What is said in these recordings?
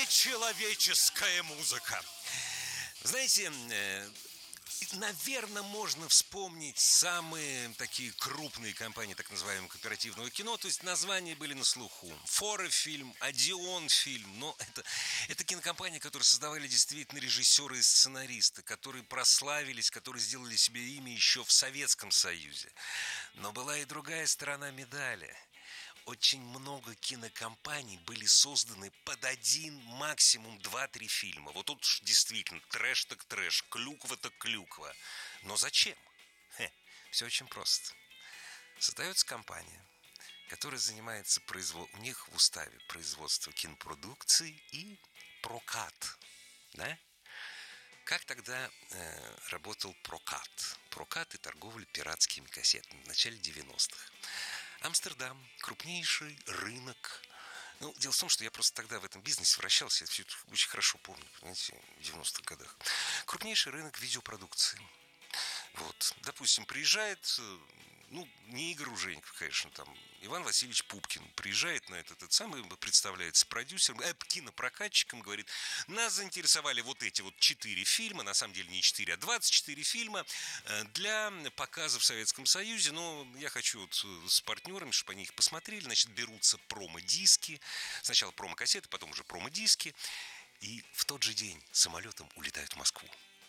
Нечеловеческая музыка. Знаете, наверное, можно вспомнить самые такие крупные компании так называемого кооперативного кино. То есть названия были на слуху. Фора фильм, Одеон фильм. Но это кинокомпании, которые создавали действительно режиссеры и сценаристы, которые прославились, которые сделали себе имя еще в Советском Союзе. Но была и другая сторона медали. Очень много кинокомпаний были созданы под один, максимум 2-3 фильма. Вот тут действительно трэш так трэш, клюква так клюква. Но зачем? Все очень просто. Создается компания, которая занимается у них в уставе производство кинопродукции и прокат. Да? Как тогда работал прокат? Прокат и торговля пиратскими кассетами в начале 90-х. Амстердам, крупнейший рынок. Ну, дело в том, что я просто тогда в этом бизнесе вращался, я все это очень хорошо помню, понимаете, в 90-х годах. Крупнейший рынок видеопродукции. Вот, допустим, приезжает, не Игорь Ужеников, конечно, там, Иван Васильевич Пупкин приезжает на этот самый, представляется продюсером, кинопрокатчиком, говорит, нас заинтересовали вот эти вот 4 фильма, на самом деле не 4, а 24 фильма для показа в Советском Союзе, но я хочу вот с партнерами, чтобы они их посмотрели, значит, берутся промо-диски, сначала промо-кассеты, потом уже промо-диски, и в тот же день самолетом улетают в Москву.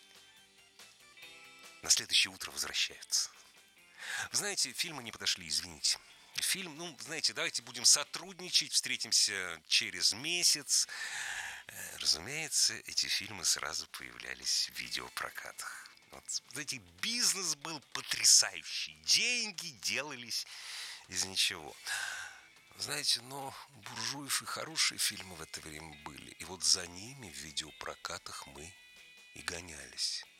На следующее утро возвращаются. Вы знаете, фильмы не подошли, извините. Фильм, знаете, давайте будем сотрудничать, встретимся через месяц. Разумеется, эти фильмы сразу появлялись в видеопрокатах. Вот, знаете, бизнес был потрясающий. Деньги делались из ничего. Знаете, но у буржуев и хорошие фильмы в это время были. И вот за ними в видеопрокатах мы и гонялись.